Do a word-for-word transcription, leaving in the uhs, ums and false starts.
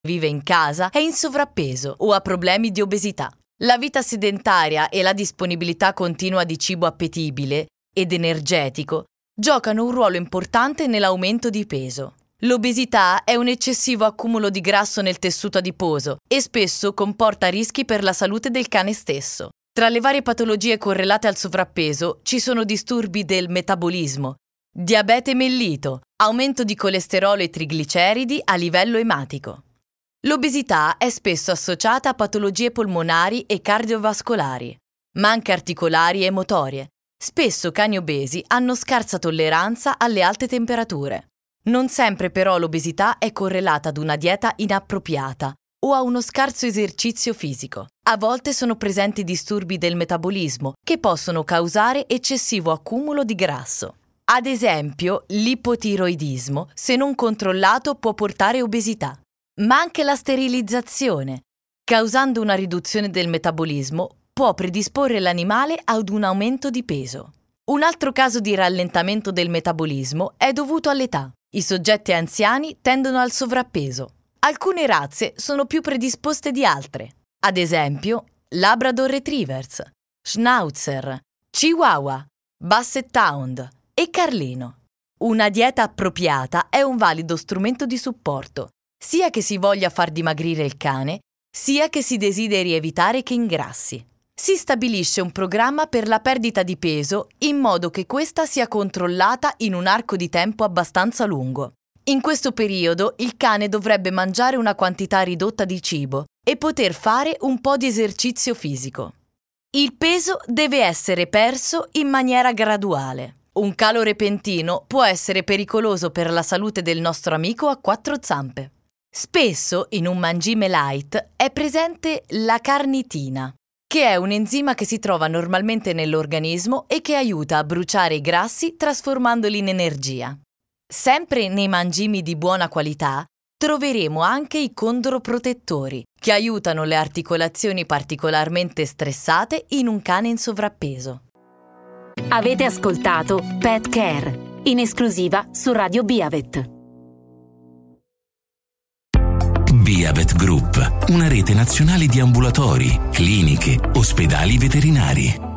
vive in casa è in sovrappeso o ha problemi di obesità. La vita sedentaria e la disponibilità continua di cibo appetibile ed energetico giocano un ruolo importante nell'aumento di peso. L'obesità è un eccessivo accumulo di grasso nel tessuto adiposo e spesso comporta rischi per la salute del cane stesso. Tra le varie patologie correlate al sovrappeso ci sono disturbi del metabolismo, diabete mellito, aumento di colesterolo e trigliceridi a livello ematico. L'obesità è spesso associata a patologie polmonari e cardiovascolari, ma anche articolari e motorie. Spesso cani obesi hanno scarsa tolleranza alle alte temperature. Non sempre però l'obesità è correlata ad una dieta inappropriata o a uno scarso esercizio fisico. A volte sono presenti disturbi del metabolismo che possono causare eccessivo accumulo di grasso. Ad esempio, l'ipotiroidismo, se non controllato, può portare obesità. Ma anche la sterilizzazione, causando una riduzione del metabolismo, può predisporre l'animale ad un aumento di peso. Un altro caso di rallentamento del metabolismo è dovuto all'età. I soggetti anziani tendono al sovrappeso. Alcune razze sono più predisposte di altre. Ad esempio, Labrador Retrievers, Schnauzer, Chihuahua, Basset Hound e Carlino. Una dieta appropriata è un valido strumento di supporto, sia che si voglia far dimagrire il cane, sia che si desideri evitare che ingrassi. Si stabilisce un programma per la perdita di peso in modo che questa sia controllata in un arco di tempo abbastanza lungo. In questo periodo il cane dovrebbe mangiare una quantità ridotta di cibo e poter fare un po' di esercizio fisico. Il peso deve essere perso in maniera graduale. Un calo repentino può essere pericoloso per la salute del nostro amico a quattro zampe. Spesso in un mangime light è presente la carnitina, che è un enzima che si trova normalmente nell'organismo e che aiuta a bruciare i grassi trasformandoli in energia. Sempre nei mangimi di buona qualità troveremo anche i condroprotettori, che aiutano le articolazioni particolarmente stressate in un cane in sovrappeso. Avete ascoltato Pet Care, in esclusiva su Radio Biavet. Biavet Group, una rete nazionale di ambulatori, cliniche, ospedali veterinari.